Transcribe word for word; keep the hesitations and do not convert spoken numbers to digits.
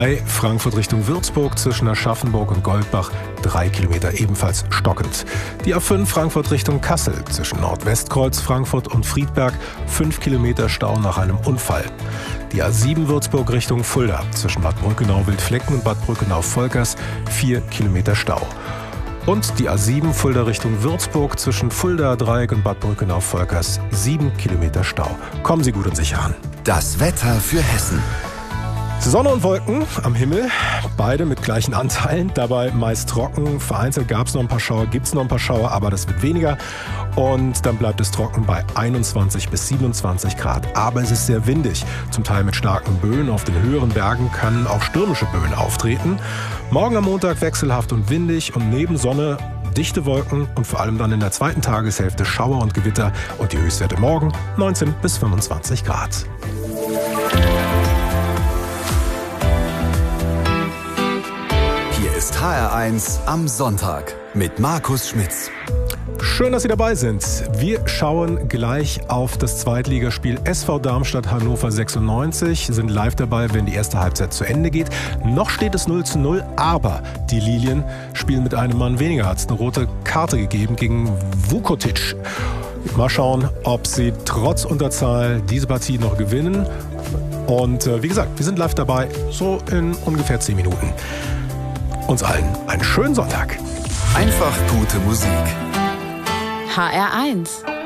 Bei Frankfurt Richtung Würzburg zwischen Aschaffenburg und Goldbach drei Kilometer ebenfalls stockend. Die A fünf Frankfurt Richtung Kassel zwischen Nordwestkreuz, Frankfurt und Friedberg fünf Kilometer Stau nach einem Unfall. Die A sieben Würzburg Richtung Fulda zwischen Bad Brückenau-Wildflecken und Bad Brückenau-Volkers vier Kilometer Stau. Und die A sieben Fulda Richtung Würzburg zwischen Fulda Dreieck und Bad Brückenau-Volkers sieben Kilometer Stau. Kommen Sie gut und sicher an. Das Wetter für Hessen. Sonne und Wolken am Himmel, beide mit gleichen Anteilen, dabei meist trocken. Vereinzelt gab es noch ein paar Schauer, gibt es noch ein paar Schauer, aber das wird weniger. Und dann bleibt es trocken bei einundzwanzig bis siebenundzwanzig Grad. Aber es ist sehr windig, zum Teil mit starken Böen. Auf den höheren Bergen können auch stürmische Böen auftreten. Morgen am Montag wechselhaft und windig und neben Sonne dichte Wolken und vor allem dann in der zweiten Tageshälfte Schauer und Gewitter. Und die Höchstwerte morgen neunzehn bis fünfundzwanzig Grad. Ist H R eins am Sonntag mit Markus Schmitz. Schön, dass Sie dabei sind. Wir schauen gleich auf das Zweitligaspiel S V Darmstadt Hannover sechsundneunzig, sind live dabei, wenn die erste Halbzeit zu Ende geht. Noch steht es null zu null, aber die Lilien spielen mit einem Mann weniger. Hat es eine rote Karte gegeben gegen Vukotic. Mal schauen, ob sie trotz Unterzahl diese Partie noch gewinnen. Und äh, wie gesagt, wir sind live dabei, so in ungefähr zehn Minuten. Uns allen einen schönen Sonntag. Einfach gute Musik. H R eins